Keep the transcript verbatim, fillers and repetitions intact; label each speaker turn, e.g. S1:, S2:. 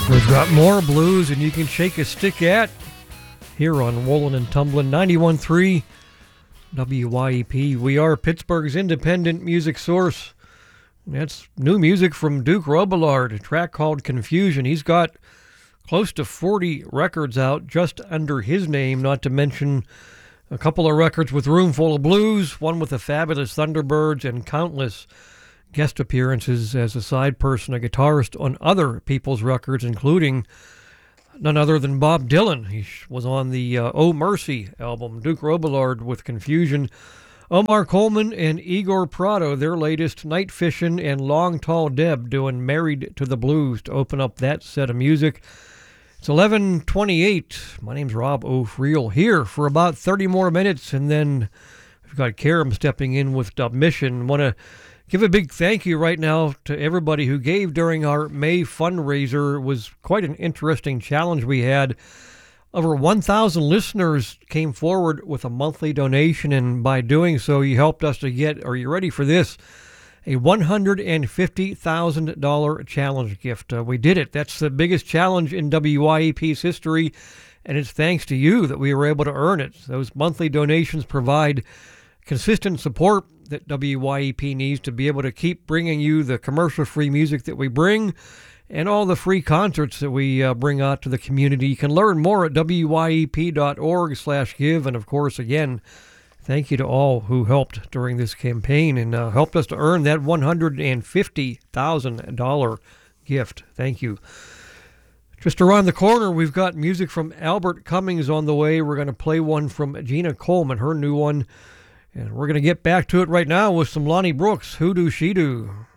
S1: We've got more blues and you can shake a stick at here on Rollin' and Tumblin' ninety-one point three W Y E P. We are Pittsburgh's independent music source. That's new music from Duke Robillard, a track called Confusion. He's got close to forty records out just under his name, not to mention a couple of records with Roomful of Blues, one with the Fabulous Thunderbirds, and countless guest appearances as a side person, a guitarist on other people's records, including none other than Bob Dylan. He was on the uh, Oh Mercy album. Duke Robillard with Confusion. Omar Coleman and Igor Prado, their latest, Night Fishin', and Long Tall Deb doing Married to the Blues to open up that set of music. It's eleven twenty-eight. My name's Rob O'Friel here for about thirty more minutes, and then we've got Karam stepping in with Dub Mission. Want to give a big thank you right now to everybody who gave during our May fundraiser. It was quite an interesting challenge we had. Over one thousand listeners came forward with a monthly donation, and by doing so, you helped us to get, are you ready for this, a one hundred fifty thousand dollars challenge gift. Uh, we did it. That's the biggest challenge in W Y E P's history, and it's thanks to you that we were able to earn it. Those monthly donations provide consistent support that W Y E P needs to be able to keep bringing you the commercial-free music that we bring and all the free concerts that we uh, bring out to the community. You can learn more at W Y E P dot org slash give. And, of course, again, thank you to all who helped during this campaign and uh, helped us to earn that one hundred fifty thousand dollars gift. Thank you. Just around the corner, we've got music from Albert Cummings on the way. We're going to play one from Gina Coleman, her new one. And we're going to get back to it right now with some Lonnie Brooks, Who Do She Do?